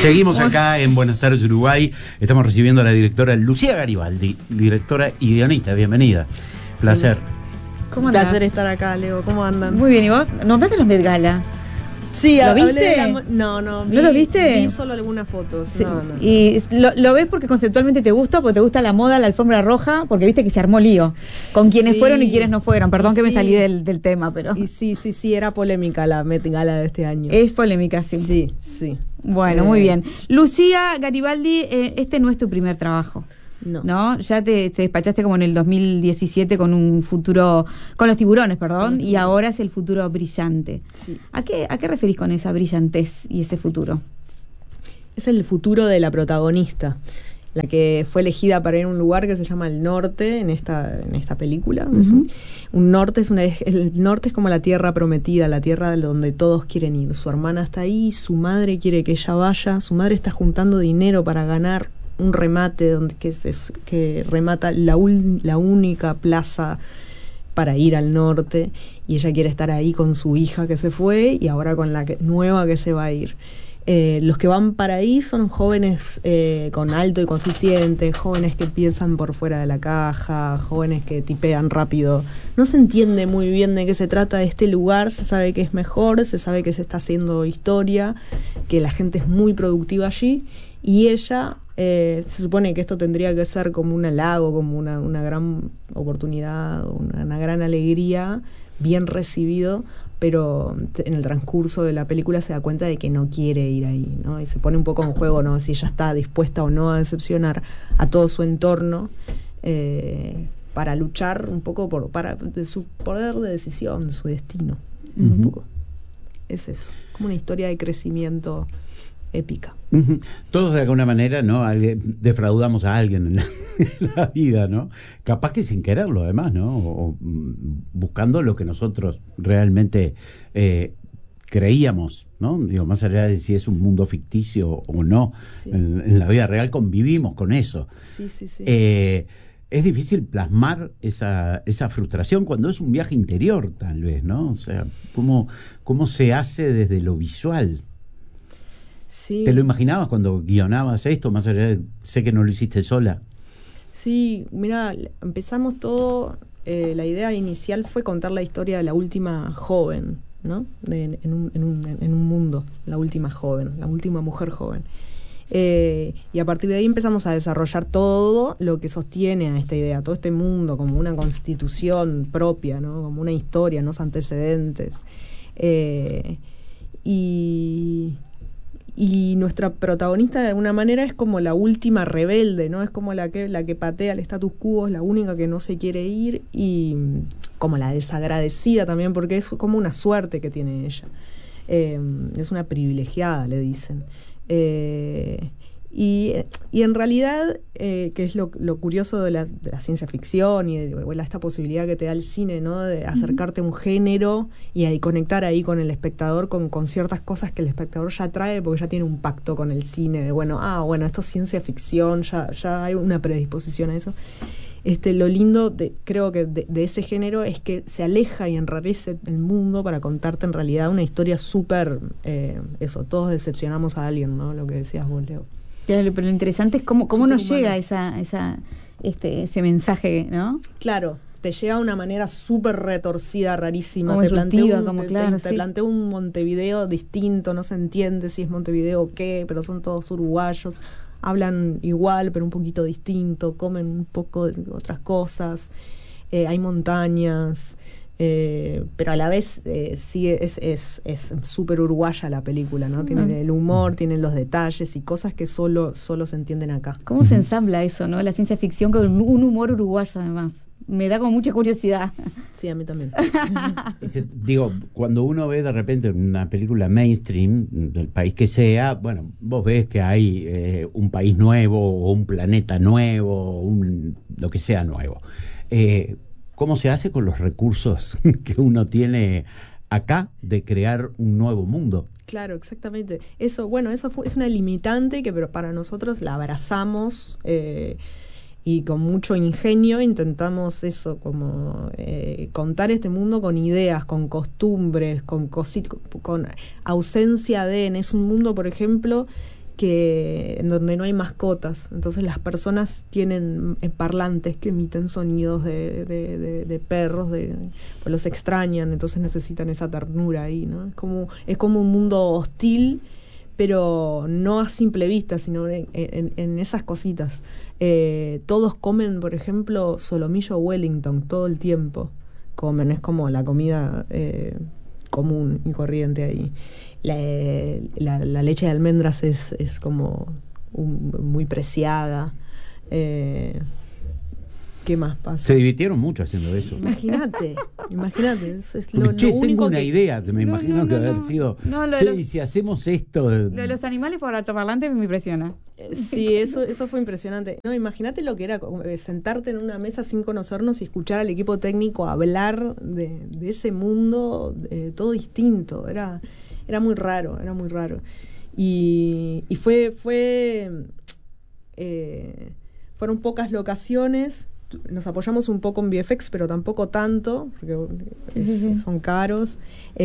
Seguimos acá en Buenas tardes, Uruguay. Estamos recibiendo a la directora Lucía Garibaldi, directora y guionista. Bienvenida. Placer. ¿Cómo andás? Placer estar acá, Leo. ¿Cómo andan? Muy bien, ¿y vos? ¿Nombraste los Met Gala? Sí, ¿Lo viste? No. ¿No lo viste? Vi solo algunas fotos. Sí. No. ¿Y lo ves porque conceptualmente te gusta? ¿Porque te gusta la moda, la alfombra roja? Porque viste que se armó lío con quienes fueron y quienes no fueron. Perdón que me salí del tema, pero... Y sí, era polémica la Met Gala de este año. Es polémica, sí. Sí. Bueno, muy bien. Lucía Garibaldi, este no es tu primer trabajo. No, ya te despachaste como en el 2017 con un futuro, con los tiburones, perdón, y ahora es el futuro brillante. Sí. ¿A qué referís con esa brillantez y ese futuro? Es el futuro de la protagonista, la que fue elegida para ir a un lugar que se llama el Norte en esta película. Uh-huh. El Norte es como la tierra prometida, la tierra donde todos quieren ir. Su hermana está ahí, su madre quiere que ella vaya, su madre está juntando dinero para ganar un remate que remata la única plaza para ir al norte, y ella quiere estar ahí con su hija que se fue y ahora con la nueva que se va a ir. Los que van para ahí son jóvenes con alto y coeficiente, jóvenes que piensan por fuera de la caja, jóvenes que tipean rápido. No se entiende muy bien de qué se trata este lugar, se sabe que es mejor, se sabe que se está haciendo historia, que la gente es muy productiva allí, y ella... se supone que esto tendría que ser como un halago, como una gran oportunidad, una gran alegría, bien recibido, pero en el transcurso de la película se da cuenta de que no quiere ir ahí, ¿no? Y se pone un poco en juego, ¿no? Si ella está dispuesta o no a decepcionar a todo su entorno, para luchar un poco de su poder de decisión, de su destino. Uh-huh. Un poco. Es eso, como una historia de crecimiento épica. Uh-huh. Todos de alguna manera, ¿no? Defraudamos a alguien en la vida, ¿no? Capaz que sin quererlo, además, ¿no? O buscando lo que nosotros realmente creíamos, ¿no? Digo, más allá de si es un mundo ficticio o no, sí. En la vida real convivimos con eso. Sí. Es difícil plasmar esa frustración cuando es un viaje interior, tal vez, ¿no? O sea, ¿cómo se hace desde lo visual? Sí. ¿Te lo imaginabas cuando guionabas esto? Más allá de, sé que no lo hiciste sola. Sí, mira, empezamos todo, la idea inicial fue contar la historia de la última joven, ¿no? En un mundo, la última joven, la última mujer joven. Y a partir de ahí empezamos a desarrollar todo lo que sostiene a esta idea, todo este mundo como una constitución propia, ¿no? Como una historia, unos antecedentes. Y nuestra protagonista de alguna manera es como la última rebelde, ¿no? Es como la que patea el status quo, es la única que no se quiere ir, y como la desagradecida también, porque es como una suerte que tiene ella. Es una privilegiada, le dicen. Y en realidad, que es lo curioso de la ciencia ficción y de esta posibilidad que te da el cine, ¿no? De acercarte a un género y a conectar ahí con el espectador, con ciertas cosas que el espectador ya trae, porque ya tiene un pacto con el cine de bueno, esto es ciencia ficción, ya hay una predisposición a eso. Lo lindo creo que de ese género es que se aleja y enrarece el mundo para contarte en realidad una historia súper, todos decepcionamos a alguien, ¿no? Lo que decías vos, Leo. Pero lo interesante es cómo nos llega ese mensaje, ¿no? Claro, te llega de una manera súper retorcida, rarísima. Como te planteo un Montevideo distinto, no se entiende si es Montevideo o qué, pero son todos uruguayos, hablan igual pero un poquito distinto, comen un poco de otras cosas, hay montañas, pero a la vez sí es súper uruguaya la película, ¿no? Tiene el humor, tiene los detalles y cosas que solo se entienden acá. ¿Cómo se ensambla eso, no? La ciencia ficción con un humor uruguayo, además. Me da como mucha curiosidad. Sí, a mí también. Digo, cuando uno ve de repente una película mainstream del país que sea, bueno, vos ves que hay un país nuevo o un planeta nuevo, lo que sea nuevo. ¿Cómo se hace con los recursos que uno tiene acá de crear un nuevo mundo? Claro, exactamente. Eso es una limitante pero para nosotros la abrazamos y con mucho ingenio intentamos eso, como contar este mundo con ideas, con costumbres, con ausencia de... Es un mundo, por ejemplo, en donde no hay mascotas. Entonces las personas tienen parlantes que emiten sonidos de perros, pues los extrañan, entonces necesitan esa ternura ahí, ¿no? Es como un mundo hostil, pero no a simple vista, sino en esas cositas. Todos comen, por ejemplo, solomillo Wellington todo el tiempo. Es como la comida común y corriente ahí. La leche de almendras es como muy preciada. ¿Qué más pasa? Se divirtieron mucho haciendo eso. Imagínate. Tengo una idea, me imagino que haber sido. Y si hacemos esto. Lo de los animales por altoparlantes me impresiona. Sí, eso fue impresionante. No, imagínate lo que era sentarte en una mesa sin conocernos y escuchar al equipo técnico hablar de ese mundo, todo distinto. Era muy raro, Y fueron pocas locaciones. Nos apoyamos un poco en VFX, pero tampoco tanto, porque son caros.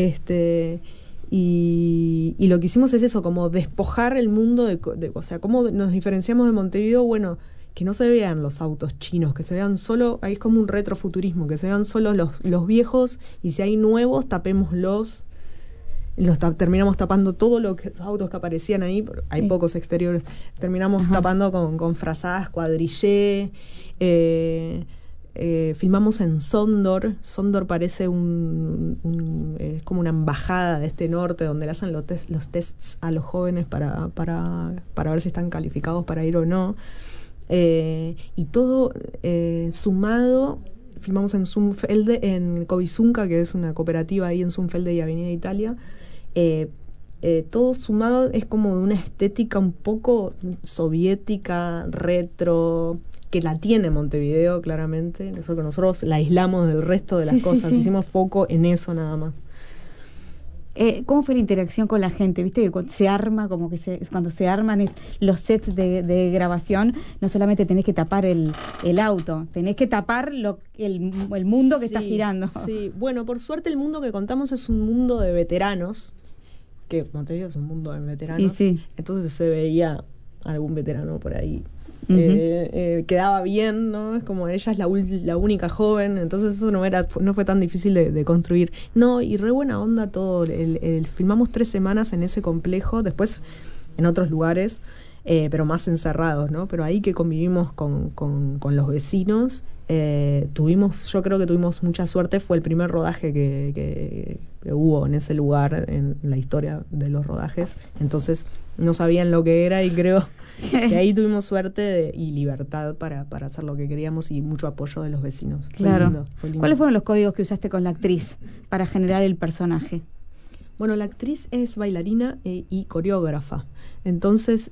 Y lo que hicimos es eso, como despojar el mundo o sea, cómo nos diferenciamos de Montevideo. Bueno, que no se vean los autos chinos, que se vean solo, ahí es como un retrofuturismo, que se vean solo los viejos, y si hay nuevos, tapémoslos. Terminamos tapando todos los autos que aparecían ahí, hay pocos exteriores, terminamos tapando con frazadas cuadrillé. Filmamos en Sondor. Sondor parece es como una embajada de este norte donde le hacen los tests a los jóvenes para ver si están calificados para ir o no, y todo sumado. Filmamos en Zumfelde, en Covizunca, que es una cooperativa ahí en Zumfelde y Avenida Italia. Todo sumado es como de una estética un poco soviética, retro, que la tiene Montevideo claramente. Nosotros la aislamos del resto de las cosas, hicimos foco en eso nada más. ¿Cómo fue la interacción con la gente? Viste que cuando se arma, cuando se arman los sets de grabación, no solamente tenés que tapar el auto, tenés que tapar el mundo que está girando. Sí, bueno, por suerte el mundo que contamos es un mundo de veteranos, que Montevideo es un mundo de veteranos, entonces se veía algún veterano por ahí. Quedaba bien, ¿no? Es como ella es la única joven, entonces eso no fue tan difícil de construir. No, y re buena onda todo. Filmamos 3 semanas en ese complejo, después en otros lugares, pero más encerrados, ¿no? Pero ahí que convivimos con los vecinos, yo creo que tuvimos mucha suerte. Fue el primer rodaje que hubo en ese lugar en la historia de los rodajes, entonces no sabían lo que era, y creo que ahí tuvimos suerte y libertad para hacer lo que queríamos, y mucho apoyo de los vecinos. Claro. Fue lindo. ¿Cuáles fueron los códigos que usaste con la actriz para generar el personaje? Bueno, la actriz es bailarina y coreógrafa, entonces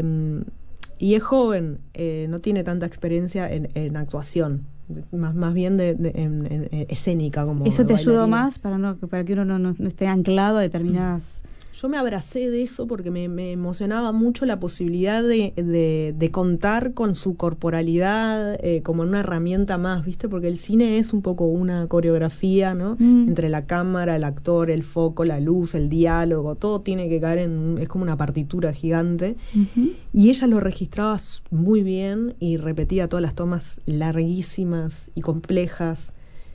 y es joven, no tiene tanta experiencia en actuación, más bien en escénica. Como ¿eso te bailarina. ayudó más para que uno no esté anclado a determinadas? Yo me abracé de eso porque me emocionaba mucho la posibilidad de contar con su corporalidad como una herramienta más, ¿viste? Porque el cine es un poco una coreografía, ¿no? Entre la cámara, el actor, el foco, la luz, el diálogo, todo tiene que caer es como una partitura gigante. Y ella lo registraba muy bien y repetía todas las tomas larguísimas y complejas.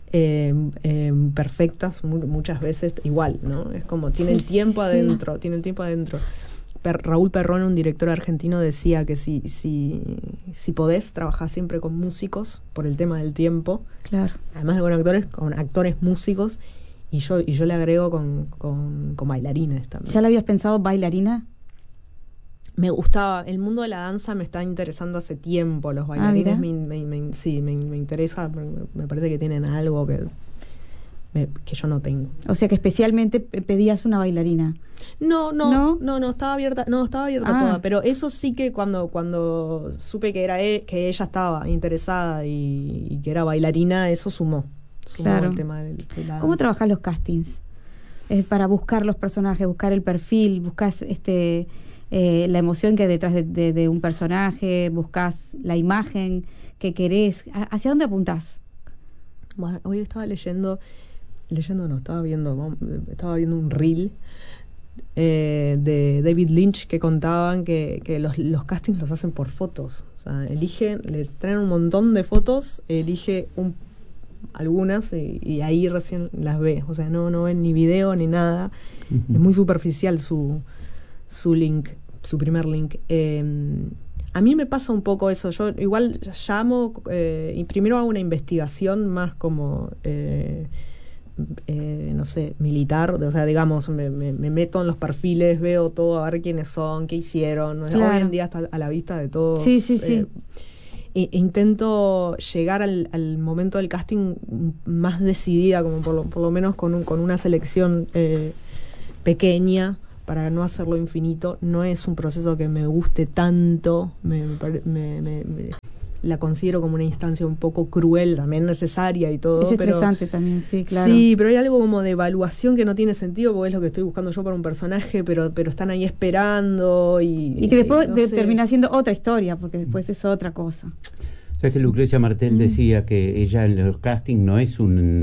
Perfectas muchas veces igual, ¿no? Es como tiene el tiempo adentro. Raúl Perrón, un director argentino, decía que si podés, trabajás siempre con músicos por el tema del tiempo. Claro. Además de con actores músicos, y yo le agrego con bailarines también. ¿Ya la habías pensado bailarina? Me gustaba, el mundo de la danza me está interesando hace tiempo. Los bailarines me interesa, me parece que tienen algo que yo no tengo. O sea que especialmente pedías una bailarina. No, estaba abierta toda, pero eso sí que cuando supe que ella estaba interesada y que era bailarina, eso sumó claro. El tema de la danza. ¿Cómo trabajas los castings? Para buscar los personajes, buscar el perfil, buscas la emoción que hay detrás de un personaje, buscas la imagen que querés. ¿Hacia dónde apuntás? Bueno, hoy estaba estaba viendo un reel de David Lynch que contaban que los castings los hacen por fotos. O sea, les traen un montón de fotos, elige algunas y ahí recién las ve. O sea, no ven ni video ni nada. Es muy superficial su link, su primer link. A mí me pasa un poco eso. Yo igual llamo y primero hago una investigación más como no sé, militar, o sea, digamos, me meto en los perfiles, veo todo, a ver quiénes son, qué hicieron. Claro. Hoy en día está a la vista de todos. Sí. Intento llegar al momento del casting más decidida, como por lo menos con una selección pequeña, para no hacerlo infinito. No es un proceso que me guste tanto, la considero como una instancia un poco cruel, también necesaria y todo. Es estresante también, sí, claro. Sí, pero hay algo como de evaluación que no tiene sentido, porque es lo que estoy buscando yo para un personaje, pero están ahí esperando y que después termina siendo otra historia, porque después es otra cosa. O sea, que Lucrecia Martel decía que ella en los castings no es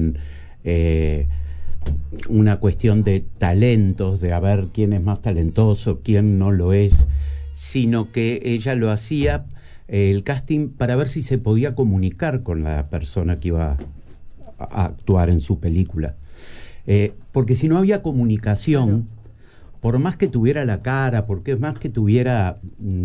una cuestión de talentos, de a ver quién es más talentoso, quién no lo es, sino que ella lo hacía el casting para ver si se podía comunicar con la persona que iba a actuar en su película. Porque si no había comunicación, claro, por más que tuviera la cara, porque más que tuviera,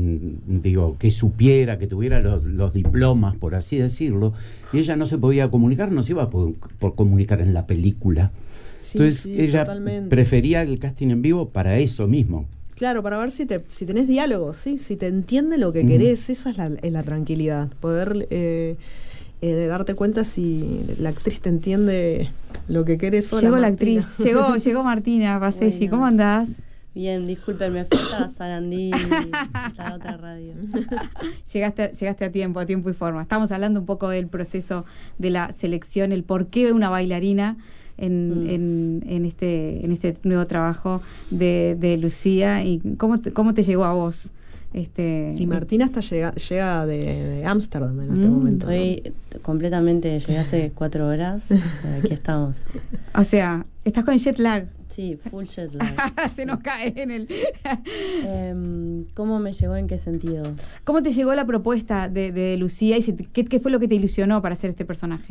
que supiera, que tuviera los diplomas, por así decirlo, y ella no se podía comunicar, no se iba a por comunicar en la película. Sí, entonces ella totalmente prefería el casting en vivo para eso mismo. Claro, para ver si tenés diálogo, ¿sí? Si te entiende lo que querés, esa es la tranquilidad. Poder de darte cuenta si la actriz te entiende lo que querés. Llegó la actriz, llegó Martina Paseggi. ¿Cómo andás? Bien, disculpen, me falta Sarandí, la otra radio. Llegaste a tiempo y forma. Estamos hablando un poco del proceso de la selección, el por qué una bailarina en este nuevo trabajo de Lucía, y cómo te llegó a vos. Y Martina hasta llega de Ámsterdam en este momento. Estoy completamente, llegué hace 4 horas, aquí estamos. O sea, ¿estás con el jet lag? Sí, full jet lag. Se nos cae en el... ¿Cómo me llegó? ¿En qué sentido? ¿Cómo te llegó la propuesta de Lucía y qué fue lo que te ilusionó para hacer este personaje?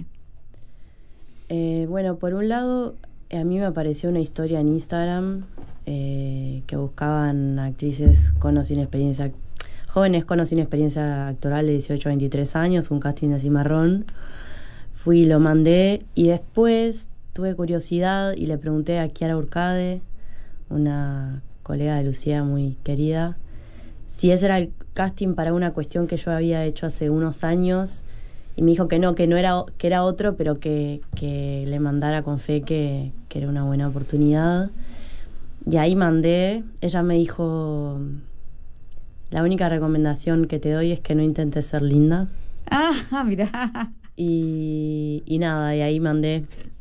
Bueno, por un lado, a mí me apareció una historia en Instagram que buscaban actrices con o sin experiencia, jóvenes con o sin experiencia actoral de 18 a 23 años, un casting así marrón. Fui, lo mandé y después tuve curiosidad y le pregunté a Chiara Urcade, una colega de Lucía muy querida, si ese era el casting para una cuestión que yo había hecho hace unos años. Y me dijo que no era, que era otro, pero que le mandara con fe que era una buena oportunidad. Y ahí mandé. Ella me dijo: la única recomendación que te doy es que no intentes ser linda. Mirá. Y nada, y ahí mandé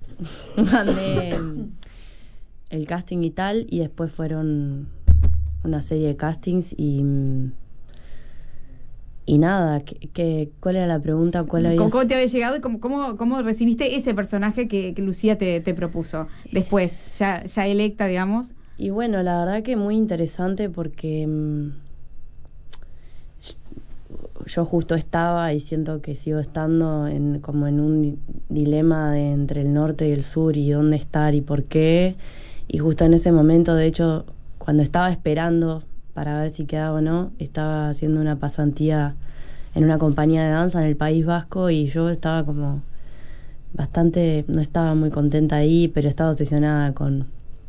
el casting y tal, y después fueron una serie de castings y nada, ¿cuál era la pregunta? ¿Cómo te había llegado y cómo recibiste ese personaje que Lucía te propuso? Después, ya electa, digamos. Y bueno, la verdad que muy interesante porque yo justo estaba y siento que sigo estando como en un dilema entre el norte y el sur y dónde estar y por qué. Y justo en ese momento, de hecho, cuando estaba esperando para ver si quedaba o no, estaba haciendo una pasantía en una compañía de danza en el País Vasco y yo estaba como bastante, no estaba muy contenta ahí, pero estaba obsesionada con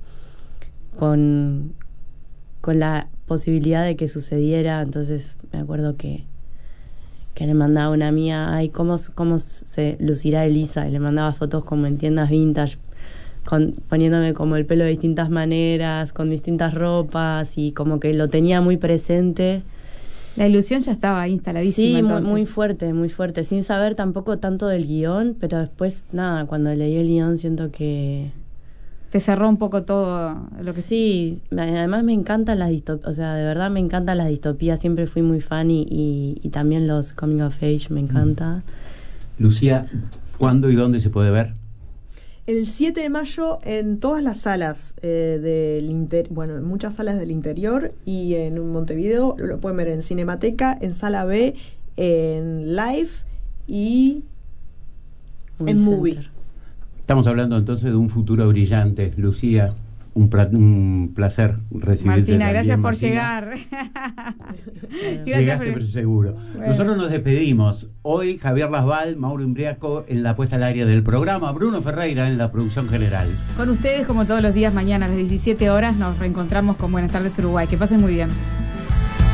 la posibilidad de que sucediera. Entonces me acuerdo que le mandaba una mía, ay, ¿cómo se lucirá Elisa? Y le mandaba fotos como en tiendas vintage, poniéndome como el pelo de distintas maneras, con distintas ropas, y como que lo tenía muy presente. La ilusión ya estaba ahí instaladísima. Sí, muy fuerte, sin saber tampoco tanto del guión, pero después, nada, cuando leí el guión siento que... Te cerró un poco todo lo que... Sí, además me encantan las distopías, o sea, de verdad me encantan las distopías, siempre fui muy fan y también los coming of age me encanta. Lucía, ¿cuándo y dónde se puede ver? El 7 de mayo en todas las salas en muchas salas del interior y en Montevideo lo pueden ver en Cinemateca, en Sala B, en Live y en Movie. Estamos hablando entonces de un futuro brillante. Lucía, un placer recibirte. Martina, gracias por Martina. llegar. Llegaste, pero seguro. Bueno. Nosotros nos despedimos. Hoy Javier Lasval, Mauro Imbriaco en la puesta al aire del programa, Bruno Ferreira en la producción general. Con ustedes, como todos los días, mañana a las 17 horas, nos reencontramos con Buenas tardes Uruguay. Que pasen muy bien.